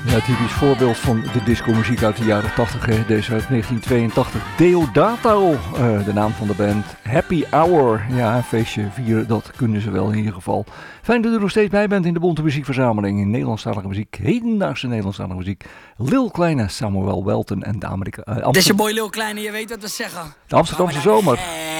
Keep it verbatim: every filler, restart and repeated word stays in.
Ja, typisch voorbeeld van de discomuziek uit de jaren tachtig. Hè. Deze uit negentien tweeëntachtig. Deodato, uh, de naam van de band. Happy Hour. Ja, een feestje vieren, dat kunnen ze wel in ieder geval. Fijn dat u er nog steeds bij bent in de Bonte Muziekverzameling. In Nederlandstalige muziek, hedendaagse Nederlandstalige muziek. Lil Kleine, Samuel Welton en de Amerika... Uh, Dit is je boy Lil Kleine, je weet wat we zeggen. De Amsterdamse zomer.